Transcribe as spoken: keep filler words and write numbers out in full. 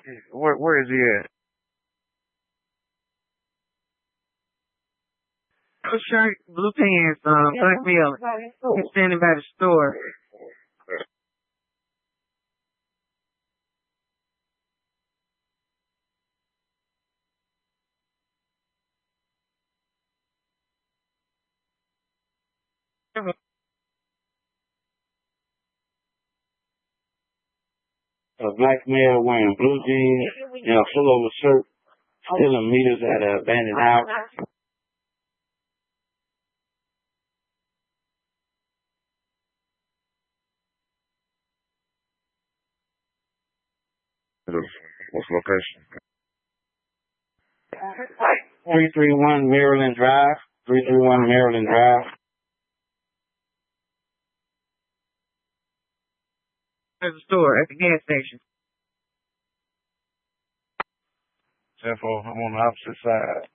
Where where is he at? Blue shirt, blue pants, um, black male. He's standing by the store. A black male wearing blue jeans and a pullover shirt, stealing meters at an abandoned house. What's the location? three three one Maryland Drive. three three one Maryland Drive. At the store, at the gas station. ten four, I'm on the opposite side.